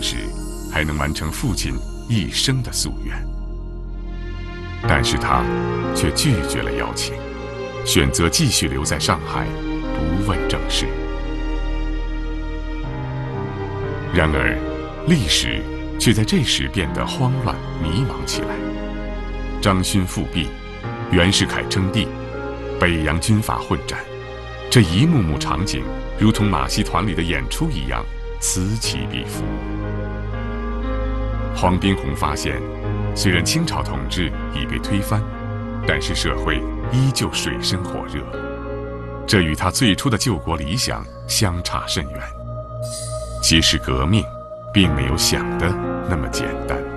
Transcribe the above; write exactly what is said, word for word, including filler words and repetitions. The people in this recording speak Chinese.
时，还能完成父亲一生的夙愿。但是他却拒绝了邀请，选择继续留在上海，不问政事。然而，历史却在这时变得慌乱迷茫起来。张勋复辟，袁世凯称帝，北洋军阀混战，这一幕幕场景如同马戏团里的演出一样，此起彼伏。黄宾虹发现，虽然清朝统治已被推翻，但是社会依旧水深火热，这与他最初的救国理想相差甚远。其实革命并没有想的那么简单。